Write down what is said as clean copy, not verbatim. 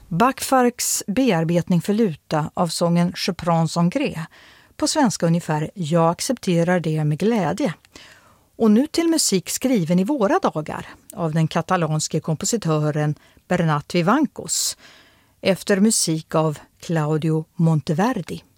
Bach-Farks bearbetning för luta av sången Je prends son gré, på svenska ungefär Jag accepterar det med glädje. Och nu till musik skriven i våra dagar av den katalanske kompositören Bernat Vivancos efter musik av Claudio Monteverdi.